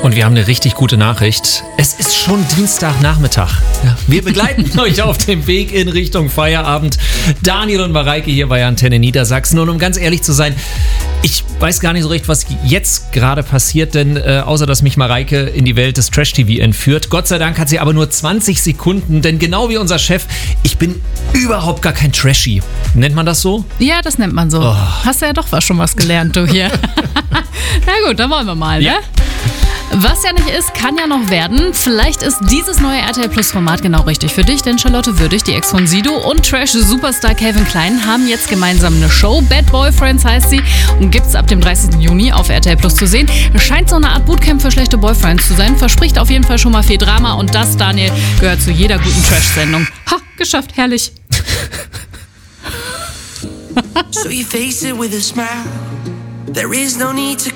Und wir haben eine richtig gute Nachricht. Es ist schon Dienstagnachmittag. Ja, wir begleiten euch auf dem Weg in Richtung Feierabend. Daniel und Mareike hier bei Antenne Niedersachsen. Und um ganz ehrlich zu sein, ich weiß gar nicht so recht, was jetzt gerade passiert, denn außer dass mich Mareike in die Welt des Trash-TV entführt. Gott sei Dank hat sie aber nur 20 Sekunden, denn genau wie unser Chef, ich bin überhaupt gar kein Trashy. Nennt man das so? Ja, das nennt man so. Oh. Hast du ja doch schon was gelernt, du hier. Na gut, dann wollen wir mal, ne? Ja. Was ja nicht ist, kann ja noch werden. Vielleicht ist dieses neue RTL Plus Format genau richtig für dich, denn Charlotte Würdig, die Ex von Sido, und Trash-Superstar Calvin Klein haben jetzt gemeinsam eine Show. Bad Boyfriends heißt sie und gibt's ab dem 30. Juni auf RTL Plus zu sehen. Scheint so eine Art Bootcamp für schlechte Boyfriends zu sein. Verspricht auf jeden Fall schon mal viel Drama und das, Daniel, gehört zu jeder guten Trash-Sendung. Ha, geschafft, herrlich. So you face it with a smile. There is no need to